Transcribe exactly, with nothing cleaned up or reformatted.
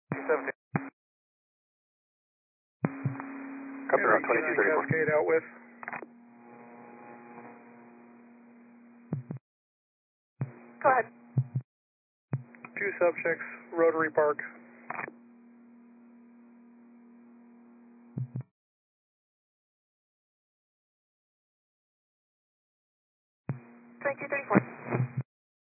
seventeen. Copy route twenty-two thirty-four. Cascade out with. Go ahead. Two subjects, Rotary Park. twenty-two thirty-four.